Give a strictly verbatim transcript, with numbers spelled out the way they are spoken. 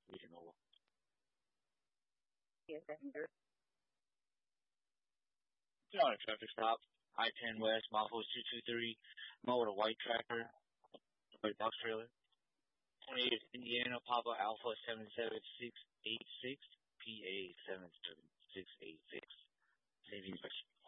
Reasonable. Yes, sir. You're on a traffic stop. I ten West, Mile two two three. I'm with a white tracker, white box trailer. twenty-eight Indiana, Papa Alpha seven seven six eight six, P A seven seven six eight six. Same inspection.